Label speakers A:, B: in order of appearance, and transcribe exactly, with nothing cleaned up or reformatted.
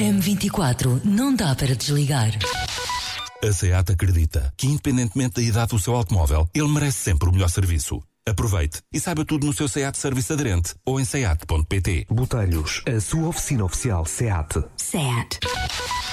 A: M vinte e quatro não dá para desligar.
B: A SEAT acredita que, independentemente da idade do seu automóvel, ele merece sempre o melhor serviço. Aproveite e saiba tudo no seu SEAT Service aderente ou em seat ponto pt.
C: Botelhos, a sua oficina oficial SEAT.
A: SEAT.